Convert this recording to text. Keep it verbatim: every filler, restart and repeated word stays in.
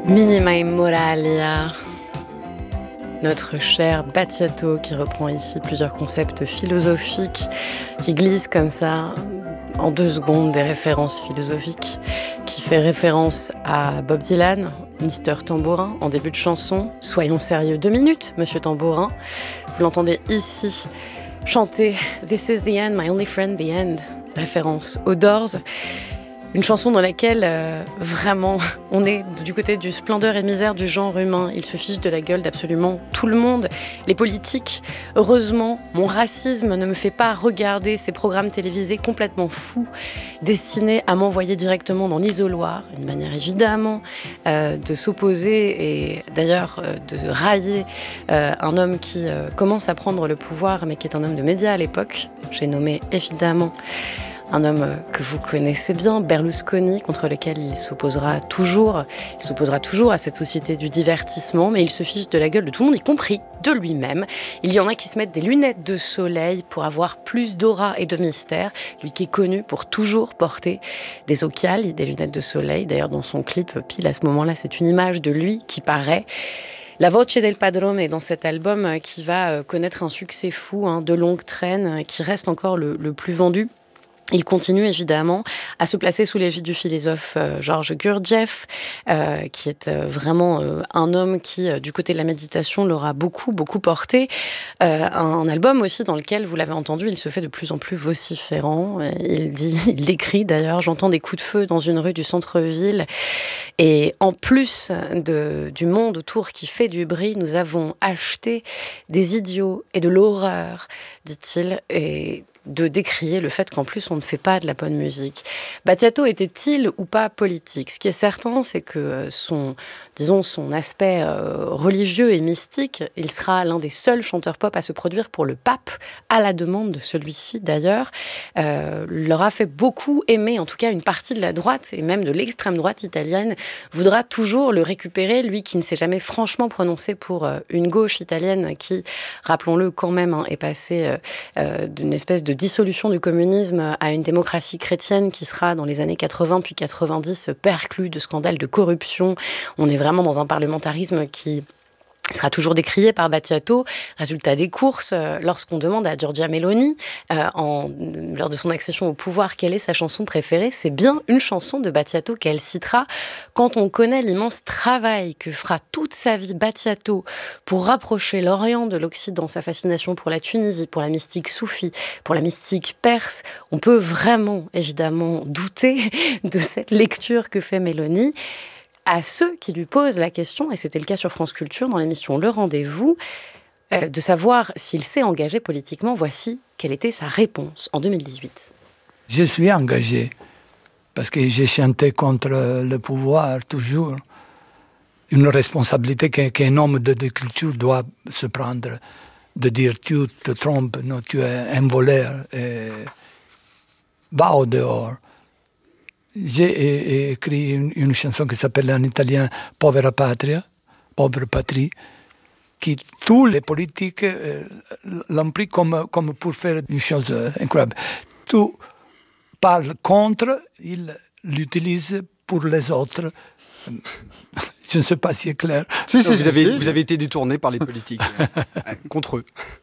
Minima Moralia, notre cher Battiato qui reprend ici plusieurs concepts philosophiques, qui glisse comme ça en deux secondes des références philosophiques, qui fait référence à Bob Dylan, Mister Tambourin, en début de chanson. Soyons sérieux, deux minutes, Monsieur Tambourin. Vous l'entendez ici chanter This is the end, my only friend, the end, référence aux Doors. Une chanson dans laquelle, euh, vraiment, on est du côté du splendeur et misère du genre humain. Il se fiche de la gueule d'absolument tout le monde. Les politiques, heureusement, mon racisme ne me fait pas regarder ces programmes télévisés complètement fous, destinés à m'envoyer directement dans l'isoloir. Une manière évidemment euh, de s'opposer et d'ailleurs euh, de railler euh, un homme qui euh, commence à prendre le pouvoir, mais qui est un homme de médias à l'époque. J'ai nommé évidemment un homme que vous connaissez bien, Berlusconi, contre lequel il s'opposera toujours. Il s'opposera toujours à cette société du divertissement, mais il se fiche de la gueule de tout le monde, y compris de lui-même. Il y en a qui se mettent des lunettes de soleil pour avoir plus d'aura et de mystère. Lui qui est connu pour toujours porter des occhiali, des lunettes de soleil. D'ailleurs, dans son clip, pile à ce moment-là, c'est une image de lui qui paraît. La Voce del Padrone est dans cet album qui va connaître un succès fou, hein, de longue traîne, qui reste encore le, le plus vendu. Il continue évidemment à se placer sous l'égide du philosophe euh, Georges Gurdjieff, euh, qui est euh, vraiment euh, un homme qui, euh, du côté de la méditation, l'aura beaucoup, beaucoup porté. Euh, un album aussi dans lequel, vous l'avez entendu, il se fait de plus en plus vociférant. Il dit, il l'écrit d'ailleurs, j'entends des coups de feu dans une rue du centre-ville. Et en plus de, du monde autour qui fait du bruit, nous avons acheté des idiots et de l'horreur, dit-il, et de décrier le fait qu'en plus on ne fait pas de la bonne musique. Battiato était-il ou pas politique ? Ce qui est certain, c'est que son, disons, son aspect euh, religieux et mystique, il sera l'un des seuls chanteurs pop à se produire pour le pape, à la demande de celui-ci d'ailleurs, euh, leur a fait beaucoup aimer, en tout cas une partie de la droite et même de l'extrême droite italienne voudra toujours le récupérer, lui qui ne s'est jamais franchement prononcé pour euh, une gauche italienne qui, rappelons-le quand même, hein, est passée euh, euh, d'une espèce de dissolution du communisme à une démocratie chrétienne qui sera dans les années quatre-vingts puis quatre-vingt-dix perclue de scandales de corruption. On est vraiment dans un parlementarisme qui sera toujours décrié par Battiato. Résultat des courses, euh, lorsqu'on demande à Giorgia Meloni, euh, en, lors de son accession au pouvoir, quelle est sa chanson préférée, c'est bien une chanson de Battiato qu'elle citera. Quand on connaît l'immense travail que fera toute sa vie Battiato pour rapprocher l'Orient de l'Occident, sa fascination pour la Tunisie, pour la mystique soufie, pour la mystique perse, on peut vraiment, évidemment, douter de cette lecture que fait Meloni. À ceux qui lui posent la question, et c'était le cas sur France Culture dans l'émission Le Rendez-vous, euh, de savoir s'il s'est engagé politiquement, voici quelle était sa réponse en deux mille dix-huit. Je suis engagé, parce que j'ai chanté contre le pouvoir toujours. Une responsabilité qu'un homme de, de culture doit se prendre, de dire tu te trompes, non, tu es un voleur, et va au dehors. J'ai écrit une, une chanson qui s'appelle en italien Povera Patria, Pauvre Patrie, qui tous les politiques euh, l'ont pris comme, comme pour faire une chose incroyable. Tout parle contre, il l'utilise pour les autres. Je ne sais pas si c'est clair. Si, si, vous, avez, vous avez été détourné par les politiques contre eux.